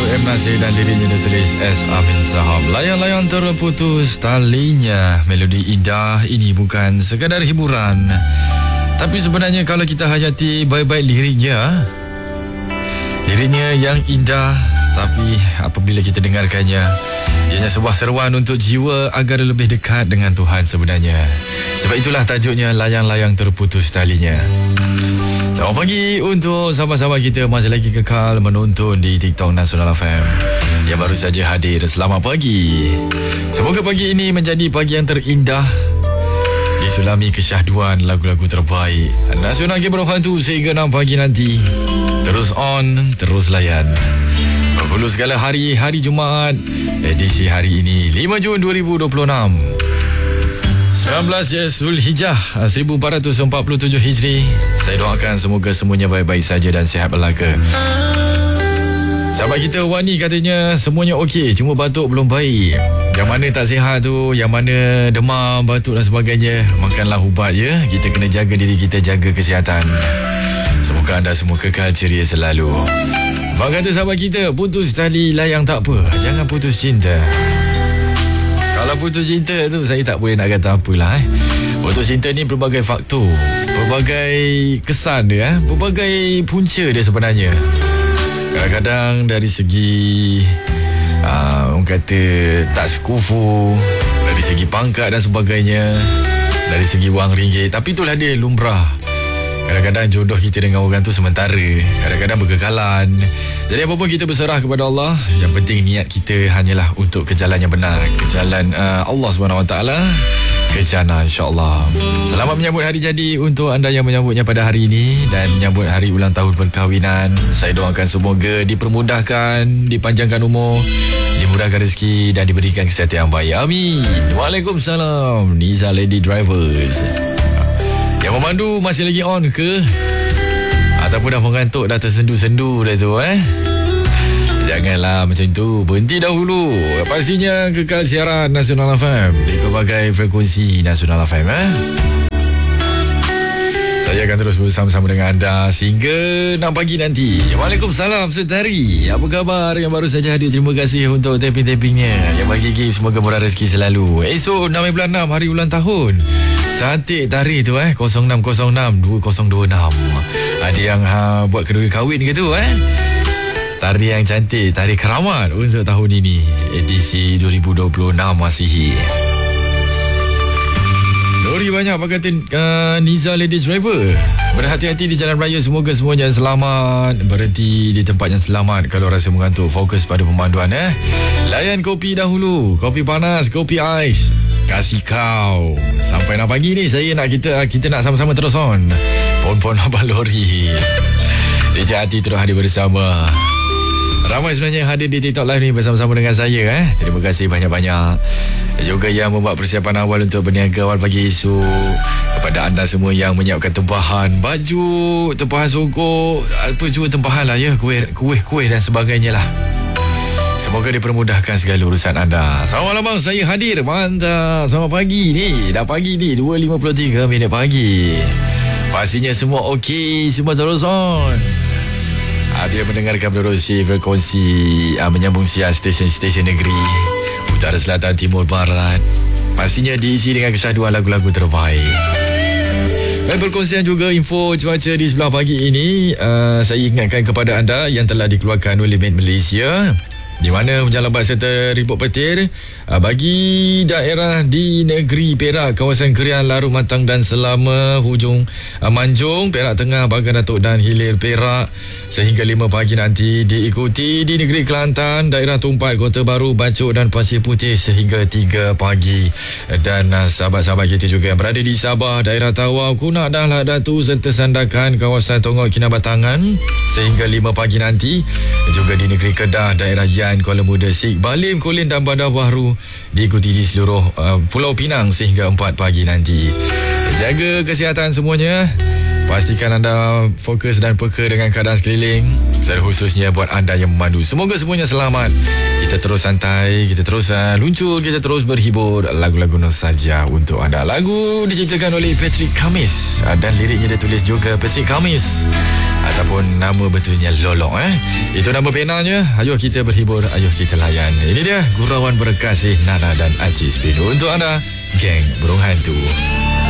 M. Nasir dan liriknya ditulis S. Amin Sahab. Layang-layang terputus talinya. Melodi indah ini bukan sekadar hiburan, tapi sebenarnya kalau kita hayati baik-baik liriknya yang indah, tapi apabila kita dengarkannya, ianya sebuah seruan untuk jiwa agar lebih dekat dengan Tuhan sebenarnya. Sebab itulah tajuknya Layang-layang terputus talinya. Selamat pagi untuk sahabat-sahabat kita masih lagi kekal menonton di TikTok Nasional FM yang baru saja hadir. Selamat pagi. Semoga pagi ini menjadi pagi yang terindah, disulami kesyahduan lagu-lagu terbaik Nasional Gibraltar tu sehingga 6 pagi nanti. Terus on, terus layan. Berhulu segala hari Jumaat, edisi hari ini 5 Jun 2026. 19 Zulhijjah 1447 Hijri. Saya doakan semoga semuanya baik-baik saja dan sihat belaka. Sahabat kita Wani katanya semuanya okey, cuma batuk belum baik. Yang mana tak sihat tu, yang mana demam, batuk dan sebagainya, makanlah ubat ya. Kita kena jaga diri kita, jaga kesihatan. Semoga anda semua kekal ceria selalu. Bang kata sahabat kita, putus tali layang tak apa, jangan putus cinta. Kalau putus cinta tu saya tak boleh nak kata apalah. Putus cinta ni berbagai faktor, berbagai kesan dia, berbagai punca dia sebenarnya. Kadang-kadang dari segi orang kata tak sekufu, dari segi pangkat dan sebagainya, dari segi wang ringgit, tapi itulah dia lumrah. Kadang-kadang jodoh kita dengan orang tu sementara, kadang-kadang berkekalan. Jadi apa-apa kita berserah kepada Allah. Yang penting niat kita hanyalah untuk ke jalan yang benar, ke jalan Allah SWT, ke jannah insya-Allah. Selamat menyambut hari jadi untuk anda yang menyambutnya pada hari ini dan menyambut hari ulang tahun perkahwinan. Saya doakan semoga dipermudahkan, dipanjangkan umur, dimurahkan rezeki dan diberikan kesihatan yang baik. Amin. Waalaikumsalam. Niza Lady Drivers. Yang memandu masih lagi on ke? Ataupun dah mengantuk, dah tersendu-sendu dah tu Janganlah macam tu. Berhenti dahulu. Pastinya kekal siaran Nasional FM di pelbagai frekuensi Nasional FM Saya akan terus bersama-sama dengan anda sehingga 6 pagi nanti. Waalaikumsalam Setari. Apa khabar yang baru saja hadir? Terima kasih untuk tapping-tappingnya. Yang bagi gift semoga murah rezeki selalu. Esok 6 bulan 6 hari ulang tahun. Cantik tarikh tu 0606 2026. Ada yang buat kedua kahwin ke tu Tarikh yang cantik, tarikh keramat untuk tahun ini, edisi 2026 Masihi. Lori banyak apa kata Niza Ladies Driver. Berhati-hati di jalan raya, semoga semuanya selamat. Berhenti di tempat yang selamat kalau rasa mengantuk. Fokus pada pemanduan Layan kopi dahulu, kopi panas, kopi ais. Kasih kau. Sampai 6 pagi ni saya nak kita nak sama-sama terus on. Pon-pon Abang Lori. DJ Hati terus hadir bersama. Ramai sebenarnya hadir di TikTok Live ni bersama-sama dengan saya Terima kasih banyak-banyak. Juga yang membuat persiapan awal untuk berniaga awal pagi esok. Kepada anda semua yang menyiapkan tempahan baju, tempahan songkok, apa juga tempahan lah kuih-kuih dan sebagainya lah. Semoga dipermudahkan segala urusan anda. Selamat malam, saya hadir. Mantap. Selamat pagi ni. Dah pagi ni 2.53 minit pagi. Pastinya semua okey, semua terus on. Dia mendengarkan menerusi frekuensi menyambung siar stesen-stesen negeri utara, selatan, timur, barat. Pastinya diisi dengan kesyahduan lagu-lagu terbaik. Dan perkongsian juga info cuaca di sebelah pagi ini. Saya ingatkan kepada anda yang telah dikeluarkan oleh Met Malaysia, di mana hujan lebat serta ribut petir bagi daerah di negeri Perak, kawasan Krian, Larut Matang dan Selama, hujung Manjung, Perak Tengah, Bagan Datuk dan Hilir Perak sehingga 5 pagi nanti. Diikuti di negeri Kelantan, daerah Tumpat, Kota Baru, Bacok dan Pasir Putih sehingga 3 pagi. Dan sahabat-sahabat kita juga yang berada di Sabah, daerah Tawau, Kunak dan Lahad Datu serta Sandakan, kawasan Tongok, Kinabatangan sehingga 5 pagi nanti. Juga di negeri Kedah, daerah Yan, Kuala Muda, Sik, Balim, Kulin dan Bandar Baharu, diikuti di seluruh Pulau Pinang sehingga 4 pagi nanti. Jaga kesihatan semuanya. Pastikan anda fokus dan peka dengan keadaan sekeliling, secara khususnya buat anda yang memandu. Semoga semuanya selamat. Kita terus santai, kita terus luncur, kita terus berhibur. Lagu-lagu nostalgia untuk anda. Lagu diciptakan oleh Patrick Kamis dan liriknya ditulis juga Patrick Kamis, ataupun nama betulnya Lolong. Itu nama penanya. Ayuh kita berhibur, ayuh kita layan. Ini dia Gurauan Berkasih, Nana dan Aziz Binu untuk anda, geng Burung Hantu.